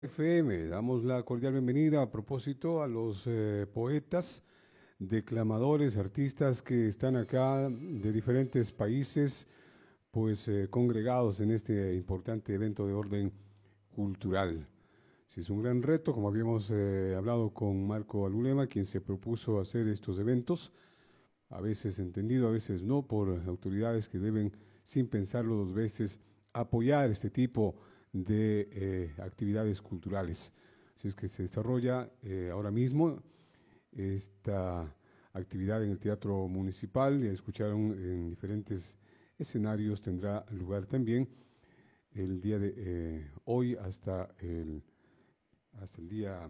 FM, damos la cordial bienvenida a propósito a los poetas, declamadores, artistas que están acá de diferentes países, pues congregados en este importante evento de orden cultural. Sí, es un gran reto, como habíamos hablado con Marco Alulema, quien se propuso hacer estos eventos, a veces entendido, a veces no, por autoridades que deben, sin pensarlo dos veces, apoyar este tipo de actividades culturales. Así es que se desarrolla ahora mismo esta actividad en el Teatro Municipal. Ya escucharon en diferentes escenarios, tendrá lugar también el día de hoy hasta el día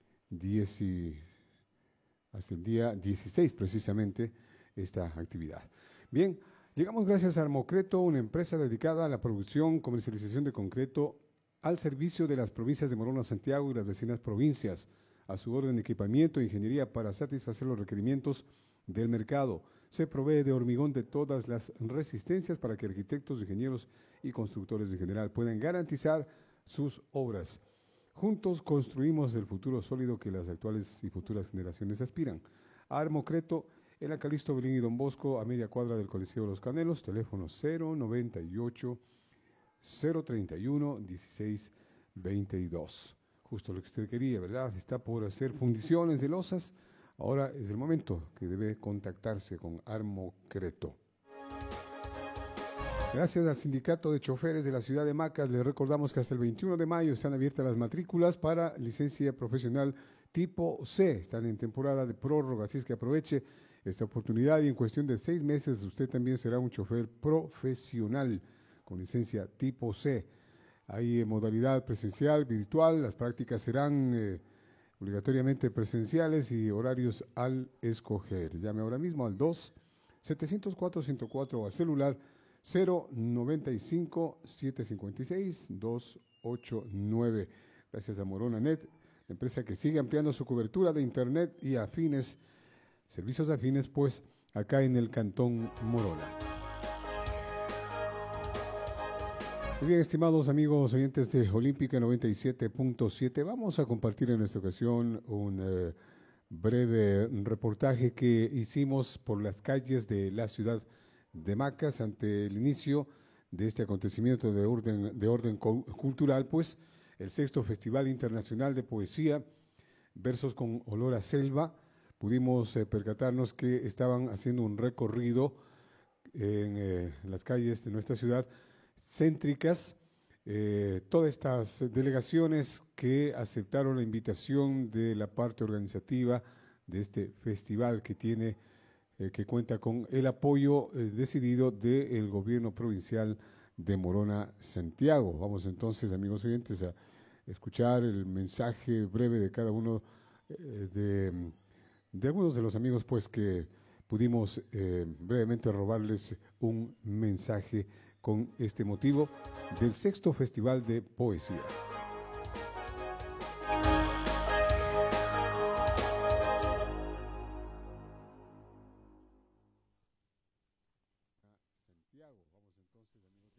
16 precisamente esta actividad. Bien, llegamos gracias a Armocreto, una empresa dedicada a la producción, comercialización de concreto al servicio de las provincias de Morona, Santiago y las vecinas provincias, a su orden de equipamiento e ingeniería para satisfacer los requerimientos del mercado. Se provee de hormigón de todas las resistencias para que arquitectos, ingenieros y constructores en general puedan garantizar sus obras. Juntos construimos el futuro sólido que las actuales y futuras generaciones aspiran. Armocreto, en la Calixto Belín y Don Bosco, a media cuadra del Coliseo de los Canelos, teléfono 098 031 1622. Justo lo que usted quería, ¿verdad? Está por hacer fundiciones de losas. Ahora es el momento que debe contactarse con Armocreto. Gracias al Sindicato de Choferes de la ciudad de Macas, le recordamos que hasta el 21 de mayo están abiertas las matrículas para licencia profesional tipo C. Están en temporada de prórroga, así es que aproveche esta oportunidad y en cuestión de 6 meses usted también será un chofer profesional con licencia tipo C. Hay modalidad presencial, virtual, las prácticas serán obligatoriamente presenciales y horarios al escoger. Llame ahora mismo al 2-704-104 o al celular 095-756-289. Gracias a Morona Net, la empresa que sigue ampliando su cobertura de internet y afines, servicios afines, pues acá en el Cantón Morona. Muy bien, estimados amigos oyentes de Olímpica 97.7, vamos a compartir en esta ocasión un breve reportaje que hicimos por las calles de la ciudad de Macas ante el inicio de este acontecimiento de orden cultural, pues el sexto Festival Internacional de Poesía, Versos con Olor a Selva. Pudimos percatarnos que estaban haciendo un recorrido en las calles de nuestra ciudad, céntricas, todas estas delegaciones que aceptaron la invitación de la parte organizativa de este festival que cuenta con el apoyo decidido del gobierno provincial de Morona, Santiago. Vamos entonces, amigos oyentes, a escuchar el mensaje breve de cada uno de algunos de los amigos, pues que pudimos brevemente robarles un mensaje con este motivo del sexto Festival de Poesía. Santiago, vamos entonces, amigos.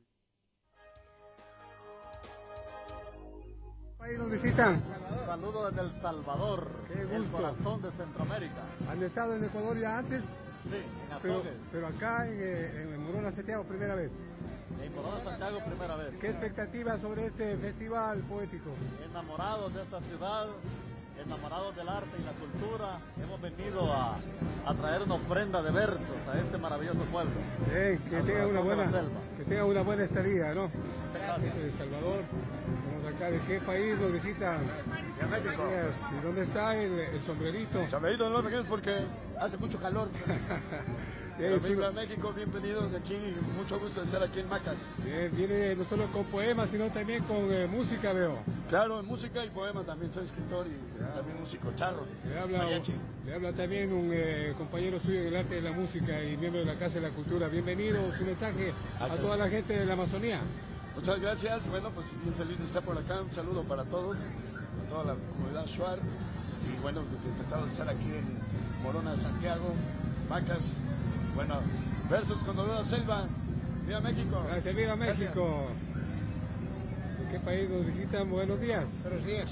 ¿Qué país nos visitan? Saludos desde El Salvador, Qué gusto. el corazón de Centroamérica. ¿Han estado en Ecuador ya antes? Sí, en Azogues. Pero acá en Morona, Santiago, primera vez. En Morona, Santiago, primera vez. ¿Qué expectativas sobre este festival poético? Enamorados de esta ciudad, enamorados del arte y la cultura, hemos venido a traer una ofrenda de versos a este maravilloso pueblo. Que tenga una buena estadía, ¿no? Gracias. De Salvador. Vamos acá, ¿de qué país nos visitan? De México. ¿Y dónde está el sombrerito? Sombrerito no lo pequeños porque hace mucho calor. Pero vengo a México, bienvenidos aquí, mucho gusto de estar aquí en Macas. Viene no solo con poemas, sino también con música, veo. Claro, en música y poemas también, soy escritor y también músico, charro, Le mariachi. habla también un compañero suyo en el arte de la música y miembro de la Casa de la Cultura. Bienvenido, su mensaje a toda la gente de la Amazonía. Muchas gracias, bueno, pues bien feliz de estar por acá, un saludo para todos, a toda la comunidad Shuar, y bueno, encantado de estar aquí en Morona, Santiago, Macas. Bueno, versos con Olor a Selva. ¡Viva México! Gracias, viva México. qué país nos visitan? Buenos días. Buenos días.